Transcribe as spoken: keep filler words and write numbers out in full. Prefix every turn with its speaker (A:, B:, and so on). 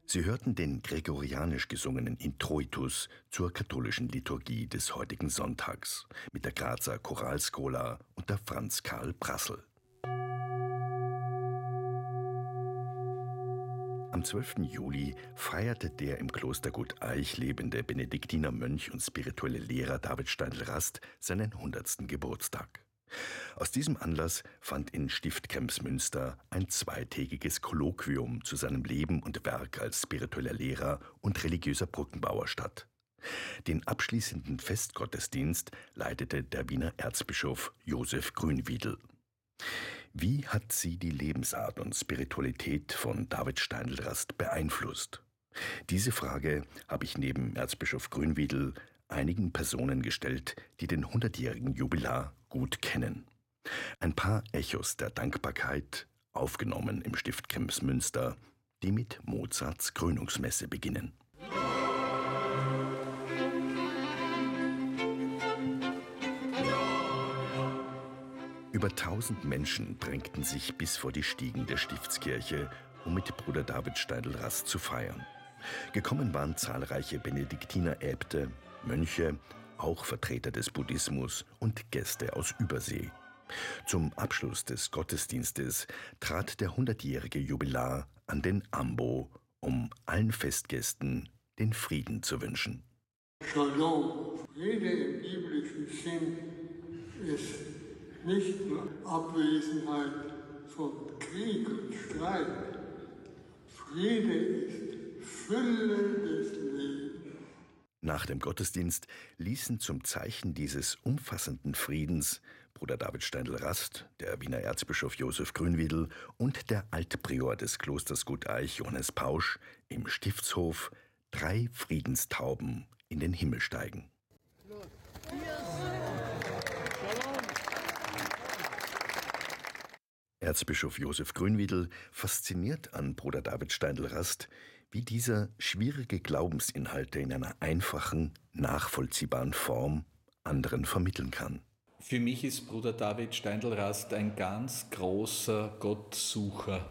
A: Sie hörten den gregorianisch gesungenen Introitus zur katholischen Liturgie des heutigen Sonntags mit der Grazer Choralschola unter Franz Karl Brassel. Am zwölften Juli feierte der im Kloster Gut Eich lebende Benediktinermönch und spirituelle Lehrer David Steindl-Rast seinen hundertsten Geburtstag. Aus diesem Anlass fand in Stift Kremsmünster ein zweitägiges Kolloquium zu seinem Leben und Werk als spiritueller Lehrer und religiöser Brückenbauer statt. Den abschließenden Festgottesdienst leitete der Wiener Erzbischof Josef Grünwiedel. Wie hat sie die Lebensart und Spiritualität von David Steindl-Rast beeinflusst? Diese Frage habe ich neben Erzbischof Grünwiedel einigen Personen gestellt, die den hundertjährigen Jubilar gut kennen. Ein paar Echos der Dankbarkeit, aufgenommen im Stift Kremsmünster, die mit Mozarts Krönungsmesse beginnen. Über tausend Menschen drängten sich bis vor die Stiegen der Stiftskirche, um mit Bruder David Steindl-Rast zu feiern. Gekommen waren zahlreiche Benediktineräbte, Mönche, auch Vertreter des Buddhismus und Gäste aus Übersee. Zum Abschluss des Gottesdienstes trat der hundertjährige Jubilar an den Ambo, um allen Festgästen den Frieden zu wünschen.
B: Shalom, Friede im biblischen Sinn ist nicht nur Abwesenheit von Krieg und Streit. Friede ist Fülle des Lebens.
A: Nach dem Gottesdienst ließen zum Zeichen dieses umfassenden Friedens Bruder David Steindl-Rast, der Wiener Erzbischof Josef Grünwiedel und der Altprior des Klosters Gut Eich Johannes Pausch im Stiftshof drei Friedenstauben in den Himmel steigen. Erzbischof Josef Grünwiedel fasziniert an Bruder David Steindl-Rast, wie dieser schwierige Glaubensinhalte in einer einfachen, nachvollziehbaren Form anderen vermitteln kann.
C: Für mich ist Bruder David Steindl-Rast ein ganz großer Gottsucher.